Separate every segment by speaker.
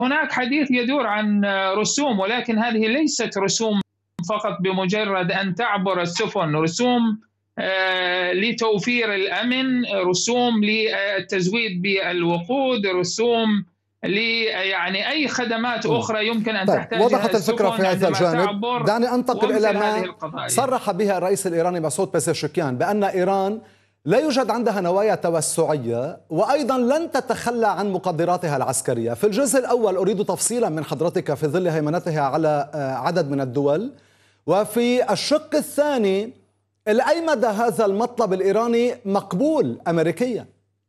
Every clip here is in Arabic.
Speaker 1: هناك حديث يدور عن رسوم، ولكن هذه ليست رسوم فقط بمجرد أن تعبر السفن، رسوم لتوفير الأمن، رسوم للتزويد بالوقود، رسوم يعني أي خدمات أخرى يمكن أن
Speaker 2: طيب،
Speaker 1: تحتاجها
Speaker 2: وضحت الفكرة
Speaker 1: السفن
Speaker 2: في هذا
Speaker 1: عندما
Speaker 2: الجانب.
Speaker 1: تعبر،
Speaker 2: دعني أنتقل إلى
Speaker 1: هذه
Speaker 2: ما
Speaker 1: القضايا
Speaker 2: صرح بها الرئيس الإيراني مسعود بيزشكيان، بأن إيران لا يوجد عندها نوايا توسعية، وأيضا لن تتخلى عن مقدراتها العسكرية. في الجزء الأول أريد تفصيلا من حضرتك في ظل هيمنتها على عدد من الدول، وفي الشق الثاني إلى أي مدى هذا المطلب الإيراني مقبول أمريكيا؟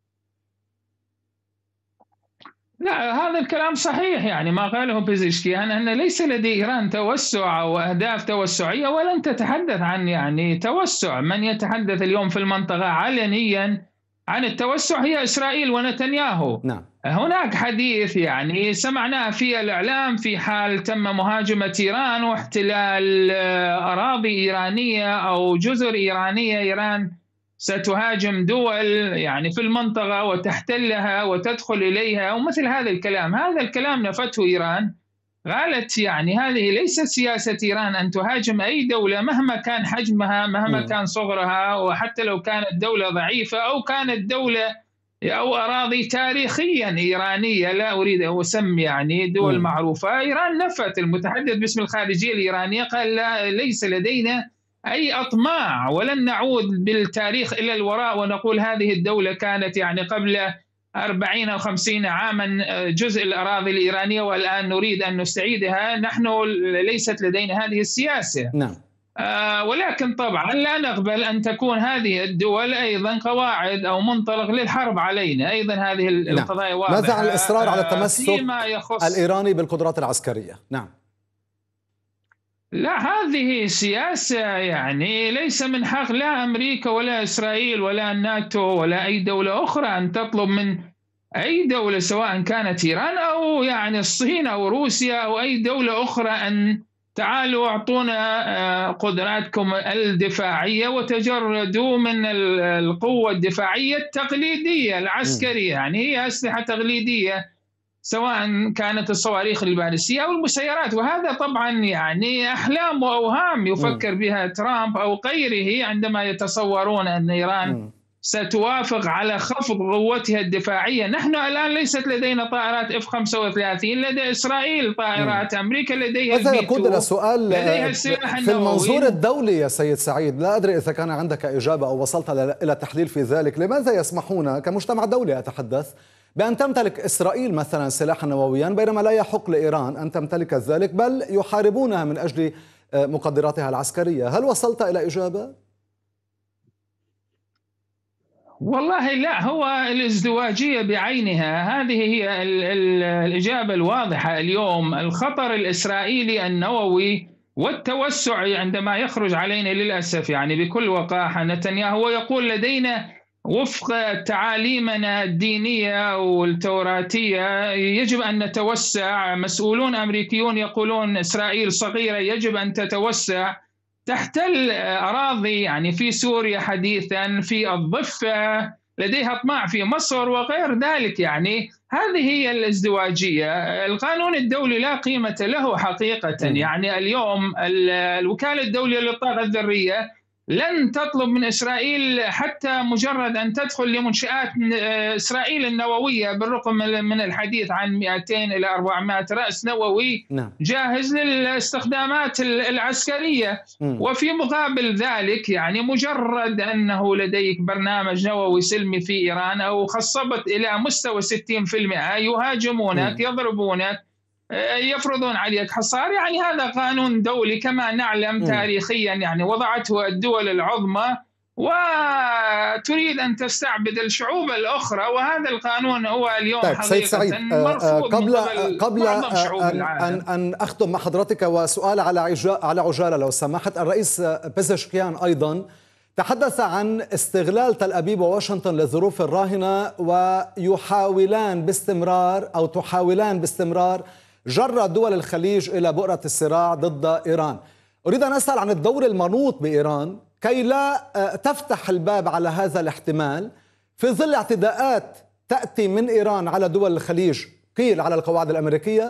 Speaker 1: لا، هذا الكلام صحيح، يعني ما قاله بيزشكيان أن ليس لدى إيران توسع أو أهداف توسعية، ولن تتحدث عن يعني توسع. من يتحدث اليوم في المنطقة علنيا عن التوسع هي إسرائيل ونتنياهو.
Speaker 2: نعم.
Speaker 1: هناك حديث يعني سمعناه في الإعلام في حال تم مهاجمة إيران واحتلال أراضي إيرانية أو جزر إيرانية، إيران ستهاجم دول يعني في المنطقة وتحتلها وتدخل إليها ومثل هذا الكلام. هذا الكلام نفته إيران، قالت يعني هذه ليست سياسة إيران أن تهاجم أي دولة مهما كان حجمها، مهما كان صغرها، وحتى لو كانت دولة ضعيفة أو كانت دولة أو أراضي تاريخيا إيرانية. لا أريد أن أسمي يعني دول معروفة. إيران نفت، المتحدث باسم الخارجية الإيرانية قال لا، ليس لدينا أي أطماع، ولن نعود بالتاريخ إلى الوراء ونقول هذه الدولة كانت يعني قبل 40 أو 50 عاما جزء الأراضي الإيرانية والآن نريد أن نستعيدها. نحن ليست لدينا هذه السياسة.
Speaker 2: نعم.
Speaker 1: ولكن طبعا لا نقبل أن تكون هذه الدول أيضا قواعد أو منطلق للحرب علينا. أيضا هذه القضايا واضحة.
Speaker 2: ماذا عن الإصرار على التمسك
Speaker 1: يخص
Speaker 2: الإيراني بالقدرات العسكرية؟ نعم.
Speaker 1: لا، هذه سياسة يعني ليس من حق لا أمريكا ولا إسرائيل ولا الناتو ولا أي دولة أخرى أن تطلب من أي دولة سواء كانت إيران أو يعني الصين أو روسيا أو أي دولة أخرى أن تعالوا أعطونا قدراتكم الدفاعية وتجردوا من القوة الدفاعية التقليدية العسكرية. يعني هي أسلحة تقليدية سواء كانت الصواريخ البالستية أو المسيرات، وهذا طبعا يعني أحلام وأوهام يفكر بها ترامب أو غيره عندما يتصورون أن إيران ستوافق على خفض قوتها الدفاعية. نحن الآن ليست لدينا طائرات F-35، لدى إسرائيل طائرات، أمريكا لديها
Speaker 2: هذا يقود إلى سؤال
Speaker 1: لديها السلاح
Speaker 2: في المنظور الدولي يا سيد سعيد. لا أدري إذا كان عندك إجابة أو وصلت إلى تحليل في ذلك. لماذا يسمحون كمجتمع دولي أتحدث بأن تمتلك إسرائيل مثلا سلاحا نوويا بينما لا يحق لإيران أن تمتلك ذلك، بل يحاربونها من أجل مقدراتها العسكرية؟ هل وصلت إلى إجابة؟
Speaker 1: والله لا، هو الازدواجية بعينها هذه هي الإجابة الواضحة اليوم. الخطر الإسرائيلي النووي والتوسع عندما يخرج علينا للأسف يعني بكل وقاحة نتنياهو يقول لدينا وفق تعاليمنا الدينية والتوراتية يجب أن نتوسع. مسؤولون أمريكيون يقولون إسرائيل صغيرة يجب أن تتوسع، تحتل أراضي يعني في سوريا حديثا، في الضفة، لديها أطماع في مصر وغير ذلك. يعني هذه هي الازدواجية. القانون الدولي لا قيمة له حقيقة. يعني اليوم الوكالة الدولية للطاقة الذرية لن تطلب من إسرائيل حتى مجرد أن تدخل لمنشآت إسرائيل النووية، بالرغم من الحديث عن 200 إلى 400 رأس نووي جاهز للاستخدامات العسكرية. وفي مقابل ذلك يعني مجرد أنه لديك برنامج نووي سلمي في إيران أو خصبت إلى مستوى 60% يهاجمونك، يضربونك، يفرضون عليك حصار. يعني هذا قانون دولي كما نعلم تاريخيا يعني وضعته الدول العظمى وتريد أن تستعبد الشعوب الأخرى، وهذا القانون هو اليوم
Speaker 2: طيب
Speaker 1: حقيقة
Speaker 2: سيد سعيد،
Speaker 1: مرفوض
Speaker 2: قبل أن أختم مع حضرتك وسؤال على عجالة لو سمحت. الرئيس بيزشكيان أيضا تحدث عن استغلال تل أبيب وواشنطن للظروف الراهنة، ويحاولان باستمرار جر دول الخليج إلى بؤرة الصراع ضد إيران. أريد أن أسأل عن الدور المنوط بإيران كي لا تفتح الباب على هذا الاحتمال في ظل اعتداءات تأتي من إيران على دول الخليج، قيل على القواعد الأمريكية